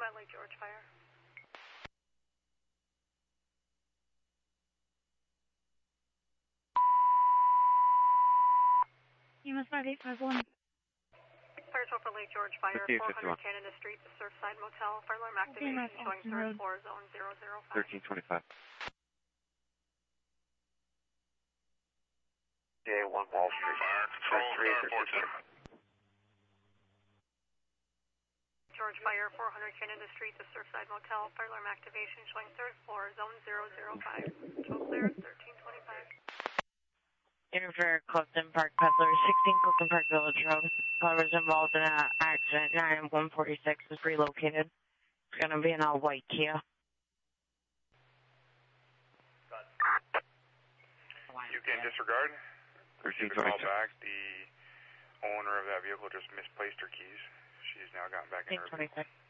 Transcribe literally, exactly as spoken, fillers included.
by Lake George Fire. E M S five eight five one. Fire twelve for Lake George Fire, four hundred Canada Street, the Surfside Motel. Fire alarm activation showing third floor, zone zero zero five. thirteen twenty-five. J one Wall Street. Fire control, star four ten. George Fire, four hundred Canada Street, the Surfside Motel. Fire alarm activation showing third floor, zone zero zero five. Control clear, thirteen twenty-five. Interfere Clifton Park Peddler, sixteen Clifton Park Village Road. Whoever's involved in an accident, nine one forty-six is relocated. It's going to be an all-white Kia. You can disregard. thirteen You can call twenty-two. back. The owner of that vehicle just misplaced her keys. She's now gotten back in her vehicle. twenty-six.